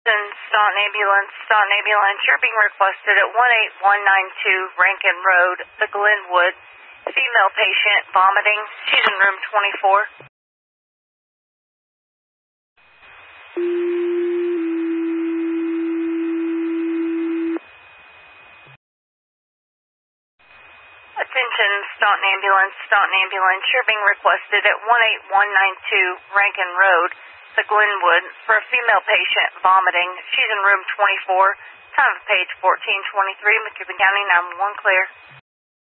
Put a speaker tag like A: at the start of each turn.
A: Attention, Staunton Ambulance. You're being requested at 18192 Rankin Road, the Glenwood. Female patient vomiting. She's in room 24. Attention, Staunton Ambulance. You're being requested at 18192 Rankin Road, the Glenwood, for a female patient vomiting. She's in room 24. Time of page 1423, McCubbin County 911 clear.